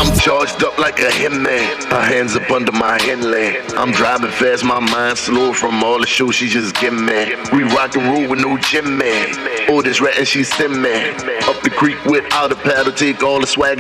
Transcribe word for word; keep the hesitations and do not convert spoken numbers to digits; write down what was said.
I'm charged up like a hitman. Her hands up under my headland. I'm driving fast, my mind slow from all the shows she just give me. We rock and roll with no gym man. Oh, this rat and she stim man. Up the creek without a paddle, take all the swag